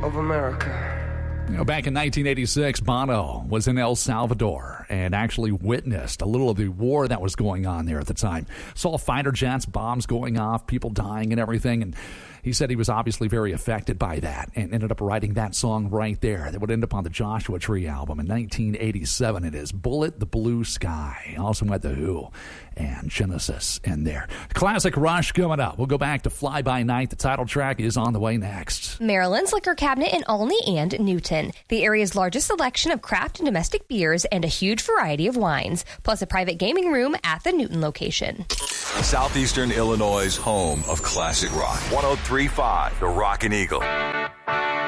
of America. Back in 1986, Bono was in El Salvador and actually witnessed a little of the war that was going on there at the time. Saw fighter jets, bombs going off, people dying and everything. And he said he was obviously very affected by that and ended up writing that song right there that would end up on the Joshua Tree album in 1987. It is Bullet the Blue Sky. Also had The Who and Genesis in there. Classic Rush coming up. We'll go back to Fly By Night. The title track is on the way next. Maryland's Liquor Cabinet in Olney and Newton. The area's largest selection of craft and domestic beers and a huge variety of wines, plus a private gaming room at the Newton location. Southeastern Illinois' home of classic rock. 103.5 The Rockin' Eagle.